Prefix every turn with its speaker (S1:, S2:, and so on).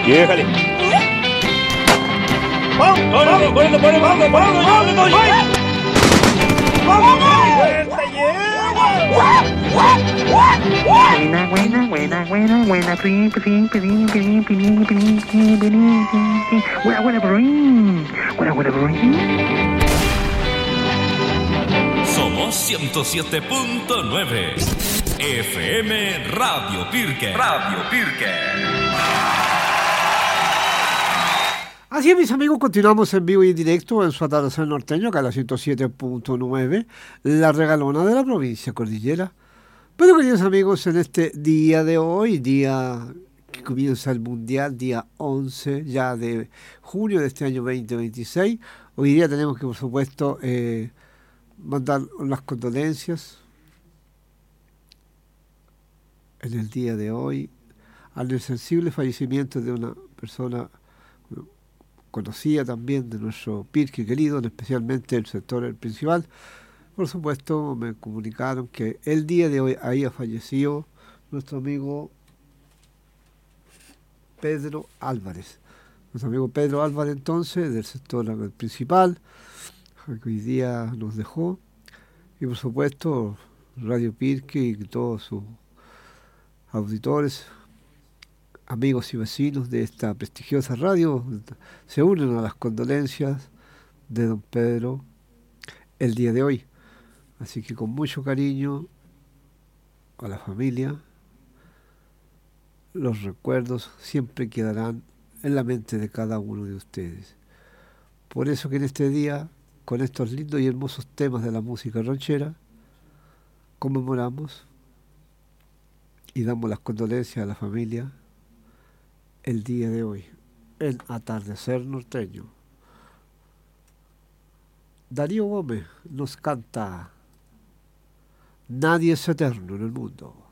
S1: Déjale. ¡Vamos!
S2: Somos 107.9 FM Radio Pirque.
S3: Así es, mis amigos, continuamos en vivo y en directo en su atardecer norteño, acá a la 107.9, la regalona de la provincia cordillera. Pero, queridos amigos, en este día de hoy, día que comienza el Mundial, día 11 ya de junio de este año 2026, hoy día tenemos que, por supuesto, mandar las condolencias en el día de hoy al sensible fallecimiento de una persona conocida también de nuestro Pirque querido, especialmente el sector principal. Por supuesto, me comunicaron que el día de hoy había fallecido nuestro amigo Pedro Álvarez. Nuestro amigo Pedro Álvarez, entonces, del sector principal, que hoy día nos dejó. Y por supuesto, Radio Pirque y todos sus auditores, amigos y vecinos de esta prestigiosa radio se unen a las condolencias de don Pedro el día de hoy. Así que con mucho cariño a la familia, los recuerdos siempre quedarán en la mente de cada uno de ustedes. Por eso que en este día, con estos lindos y hermosos temas de la música ranchera, conmemoramos y damos las condolencias a la familia el día de hoy, en Atardecer Norteño. Darío Gómez nos canta Nadie es eterno en el mundo.